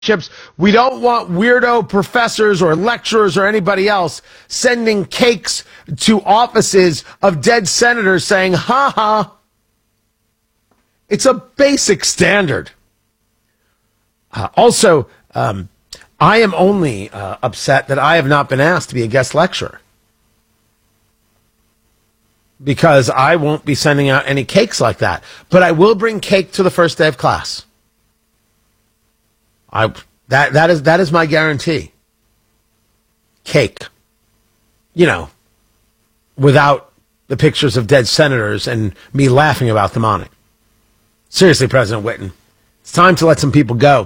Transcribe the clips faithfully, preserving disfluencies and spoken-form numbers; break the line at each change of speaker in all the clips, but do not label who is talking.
We don't want weirdo professors or lecturers or anybody else sending cakes to offices of dead senators saying, ha ha. It's a basic standard. Uh, also, um, I am only uh, upset that I have not been asked to be a guest lecturer, because I won't be sending out any cakes like that. But I will bring cake to the first day of class. I that that is that is my guarantee. Cake. You know, without the pictures of dead senators and me laughing about them on it. Seriously, President Whitten, it's time to let some people go.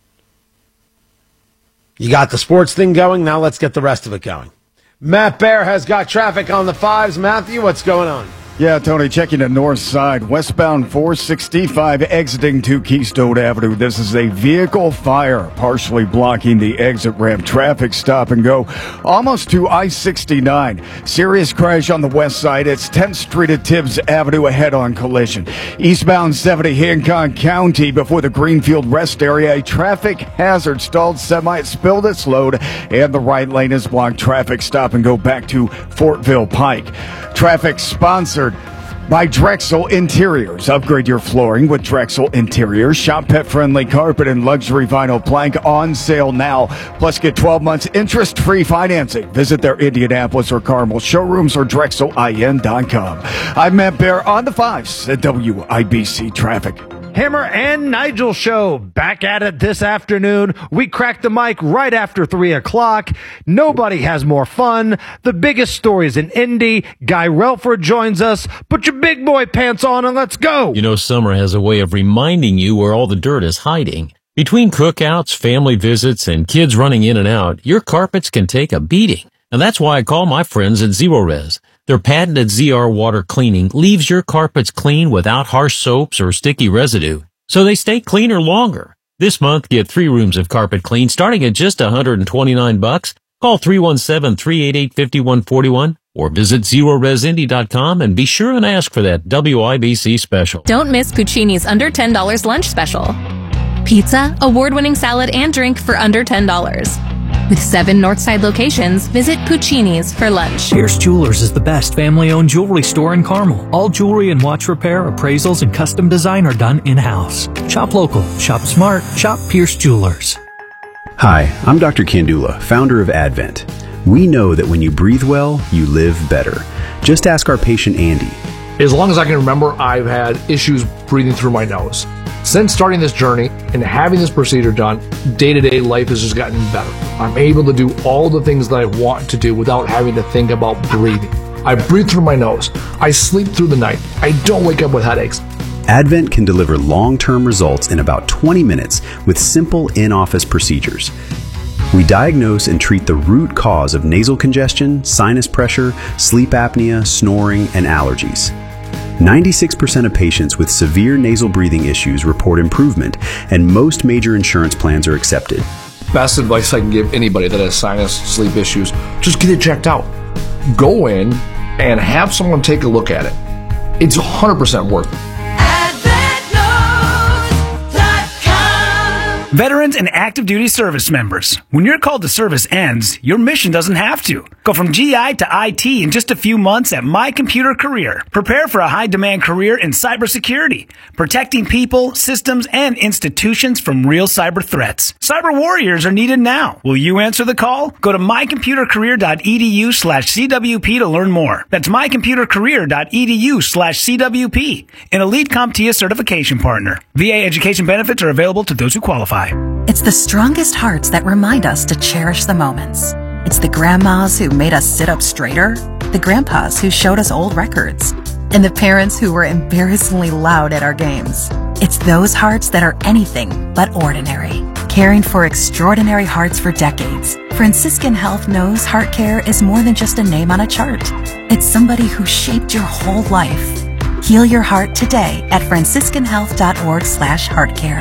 You got the sports thing going, now let's get the rest of it going. Matt Bear has got traffic on the fives. Matthew, what's going on?
Yeah, Tony, checking the north side, westbound four sixty-five exiting to Keystone Avenue. This is a vehicle fire partially blocking the exit ramp. Traffic stop and go almost to I sixty-nine. Serious crash on the west side. It's tenth Street at Tibbs Avenue, a head-on collision. Eastbound seventy Hancock County before the Greenfield rest area. A traffic hazard stalled semi. It spilled its load and the right lane is blocked. Traffic stop and go back to Fortville Pike. Traffic sponsored by Drexel Interiors. Upgrade your flooring with Drexel Interiors. Shop pet-friendly carpet and luxury vinyl plank on sale now. Plus, get twelve months interest-free financing. Visit their Indianapolis or Carmel showrooms or Drexel I N dot com. I'm Matt Bear on the fives at W I B C Traffic.
Hammer and Nigel show back at it this afternoon. We cracked the mic right after three o'clock. Nobody has more fun. The biggest stories in Indy. Guy Relford joins us. Put your big boy pants on and let's go.
You know, summer has a way of reminding you where all the dirt is hiding. Between cookouts, family visits, and kids running in and out, your carpets can take a beating. And that's why I call my friends at Zerorez. Their patented Z R water cleaning leaves your carpets clean without harsh soaps or sticky residue, so they stay cleaner longer. This month, get three rooms of carpet clean starting at just one hundred twenty-nine bucks. Call three one seven, three eight eight, five one four one or visit zero res indy dot com and be sure and ask for that W I B C special.
Don't miss Puccini's under ten dollars lunch special. Pizza, award-winning salad, and drink for under ten dollars. With seven Northside locations, visit Puccini's for lunch.
Pierce Jewelers is the best family-owned jewelry store in Carmel. All jewelry and watch repair, appraisals, and custom design are done in-house. Shop local, shop smart, shop Pierce Jewelers.
Hi, I'm Doctor Kandula, founder of Advent. We know that when you breathe well, you live better. Just ask our patient Andy.
As long as I can remember, I've had issues breathing through my nose. Since starting this journey and having this procedure done, day-to-day life has just gotten better. I'm able to do all the things that I want to do without having to think about breathing. I breathe through my nose. I sleep through the night. I don't wake up with headaches.
Advent can deliver long-term results in about twenty minutes with simple in-office procedures. We diagnose and treat the root cause of nasal congestion, sinus pressure, sleep apnea, snoring, and allergies. ninety-six percent of patients with severe nasal breathing issues report improvement, and most major insurance plans are accepted.
Best advice I can give anybody that has sinus sleep issues, just get it checked out. Go in and have someone take a look at it. It's one hundred percent worth it.
Veterans and active duty service members, when your call to service ends, your mission doesn't have to. Go from G I to I T in just a few months at My Computer Career. Prepare for a high-demand career in cybersecurity, protecting people, systems, and institutions from real cyber threats. Cyber warriors are needed now. Will you answer the call? Go to my computer career dot e d u slash c w p to learn more. That's my computer career dot e d u slash c w p, an Elite CompTIA certification partner. V A education benefits are available to those who qualify.
It's the strongest hearts that remind us to cherish the moments. It's the grandmas who made us sit up straighter, the grandpas who showed us old records, and the parents who were embarrassingly loud at our games. It's those hearts that are anything but ordinary. Caring for extraordinary hearts for decades, Franciscan Health knows heart care is more than just a name on a chart. It's somebody who shaped your whole life. Heal your heart today at franciscan health dot org slash heart care.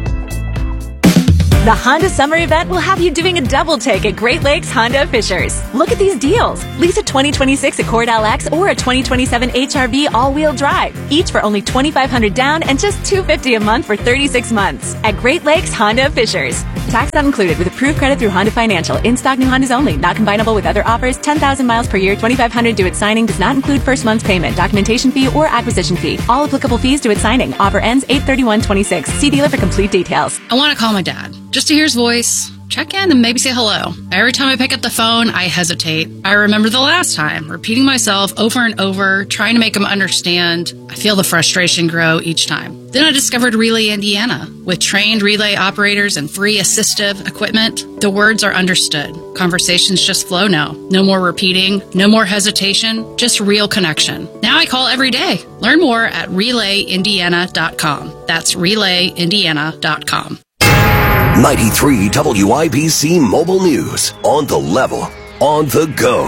The Honda Summer Event will have you doing a double take at Great Lakes Honda of Fishers. Look at these deals. Lease a twenty twenty-six Accord L X or a twenty twenty-seven H R V all-wheel drive, each for only twenty-five hundred dollars down and just two hundred fifty dollars a month for thirty-six months at Great Lakes Honda of Fishers. Tax not included with approved credit through Honda Financial. In-stock new Hondas only. Not combinable with other offers. ten thousand miles per year. twenty-five hundred due at signing. Does not include first month's payment, documentation fee, or acquisition fee. All applicable fees due at signing. Offer ends eight thirty-one twenty-six. See dealer for complete details.
I want to call my dad just to hear his voice, check in, and maybe say hello. Every time I pick up the phone, I hesitate. I remember the last time, repeating myself over and over, trying to make him understand. I feel the frustration grow each time. Then I discovered Relay Indiana. With trained relay operators and free assistive equipment, the words are understood. Conversations just flow now. No more repeating, no more hesitation, just real connection. Now I call every day. Learn more at relay indiana dot com. That's relay indiana dot com.
ninety-three W I B C Mobile News. On the level, on the go.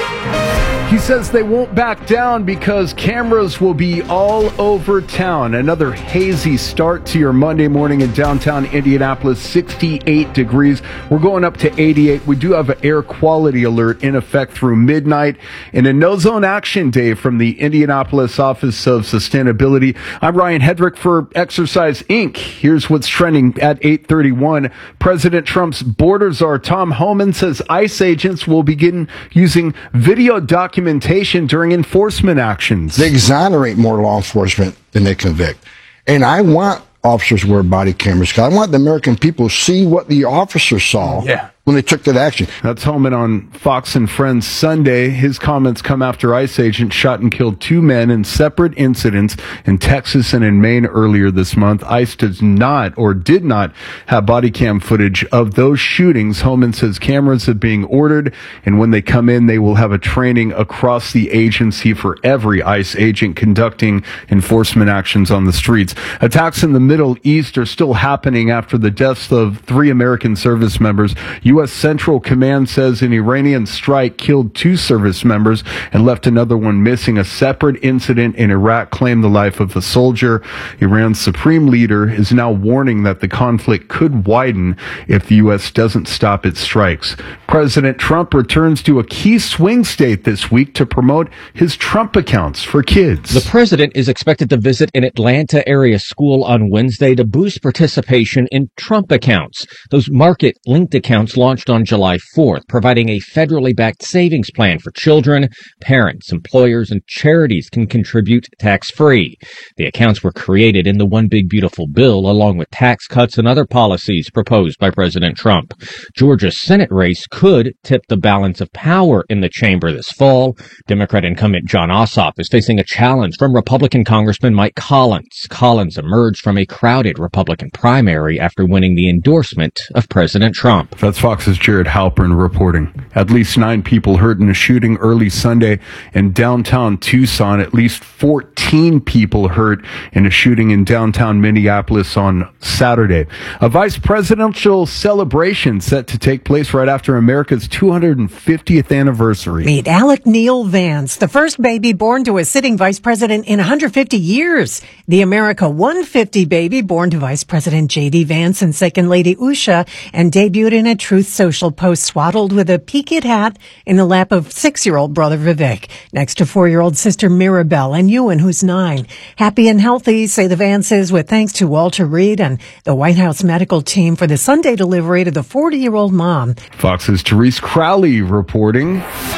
He says they won't back down because cameras will be all over town. Another hazy start to your Monday morning in downtown Indianapolis, sixty-eight degrees. We're going up to eighty-eight. We do have an air quality alert in effect through midnight and a no-zone action day from the Indianapolis Office of Sustainability. I'm Ryan Hedrick for Exercise Incorporated. Here's what's trending at eight thirty-one. President Trump's border czar Tom Homan says ICE agents will begin using video documentation during enforcement actions.
They exonerate more law enforcement than they convict. And I want officers to wear body cameras because I want the American people to see what the officers saw. Yeah. When they took that action.
That's Homan on Fox and Friends Sunday. His comments come after ICE agents shot and killed two men in separate incidents in Texas and in Maine earlier this month. ICE does not or did not have body cam footage of those shootings. Homan says cameras are being ordered, and when they come in, they will have a training across the agency for every ICE agent conducting enforcement actions on the streets. Attacks in the Middle East are still happening after the deaths of three American service members. U S Central Command says an Iranian strike killed two service members and left another one missing. A separate incident in Iraq claimed the life of a soldier. Iran's supreme leader is now warning that the conflict could widen if the U S doesn't stop its strikes. President Trump returns to a key swing state this week to promote his Trump accounts for kids.
The president is expected to visit an Atlanta area school on Wednesday to boost participation in Trump accounts. Those market-linked accounts launched on July fourth, providing a federally backed savings plan for children. Parents, employers, and charities can contribute tax-free. The accounts were created in the One Big Beautiful Bill, along with tax cuts and other policies proposed by President Trump. Georgia's Senate race could tip the balance of power in the chamber this fall. Democrat incumbent Jon Ossoff is facing a challenge from Republican Congressman Mike Collins. Collins emerged from a crowded Republican primary after winning the endorsement of President Trump.
That's Fox's Jared Halpern reporting. At least nine people hurt in a shooting early Sunday in downtown Tucson. At least fourteen people hurt in a shooting in downtown Minneapolis on Saturday. A vice presidential celebration set to take place right after America's two hundred fiftieth anniversary.
Meet Alec Neal Vance, the first baby born to a sitting vice president in one hundred fifty years. The America one hundred fifty baby born to Vice President J D. Vance and Second Lady Usha, and debuted in a Truth Social post swaddled with a peaked hat in the lap of six-year-old brother Vivek, next to four-year-old sister Mirabelle and Ewan, who's nine. Happy and healthy, say the Vances, with thanks to Walter Reed and the White House medical team for the Sunday delivery to the forty-year-old mom.
Fox's Therese Crowley reporting.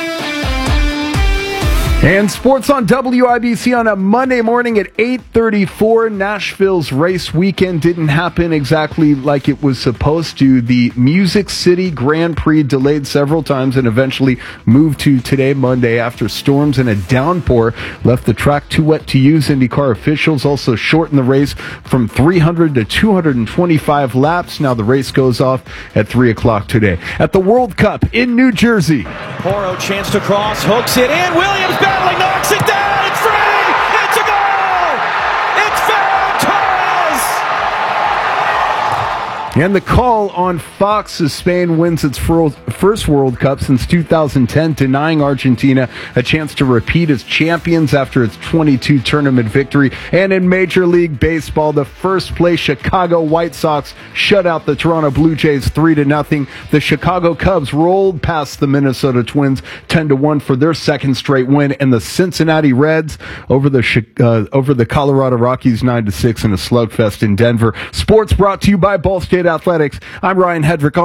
And sports on W I B C on a Monday morning at eight thirty-four. Nashville's race weekend didn't happen exactly like it was supposed to. The Music City Grand Prix delayed several times and eventually moved to today, Monday, after storms and a downpour left the track too wet to use. IndyCar officials also shortened the race from three hundred to two hundred twenty-five laps. Now the race goes off at three o'clock today. At the World Cup in New Jersey.
Poro chance to cross, hooks it in. Williams battling, knocks it down. It's free. It's a goal. It's Ferran Torres.
And the call on Fox as Spain wins its first World Cup since two thousand ten, denying Argentina a chance to repeat as champions after its twenty-two tournament victory. And in Major League Baseball, the first place Chicago White Sox shut out the Toronto Blue Jays three to nothing. The Chicago Cubs rolled past the Minnesota Twins ten to one for their second straight win, and the Cincinnati Reds over the uh, over the Colorado Rockies nine to six in a slugfest in Denver. Sports brought to you by Ball State
Athletics. I'm Ryan Hedrick.